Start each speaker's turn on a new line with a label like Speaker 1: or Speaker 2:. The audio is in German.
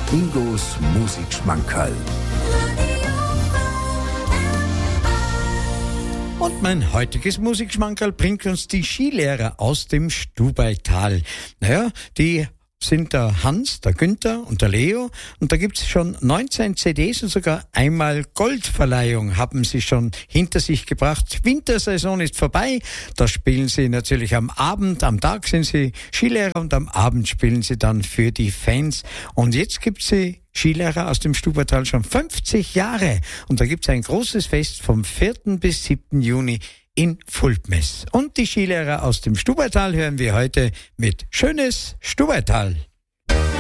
Speaker 1: Ingos Musikschmankerl.
Speaker 2: Und mein heutiges Musikschmankerl bringt uns die Skilehrer aus dem Stubaital. Naja, die sind der Hans, der Günther und der Leo. Und da gibt's schon 19 CDs und sogar einmal Goldverleihung haben sie schon hinter sich gebracht. Wintersaison ist vorbei. Da spielen sie natürlich am Abend. Am Tag sind sie Skilehrer und am Abend spielen sie dann für die Fans. Und jetzt gibt's sie Skilehrer aus dem Stubaital schon 50 Jahre. Und da gibt's ein großes Fest vom 4. bis 7. Juni in Fulpmes. Und die Skilehrer aus dem Stubaital hören wir heute mit Schönes Stubaital.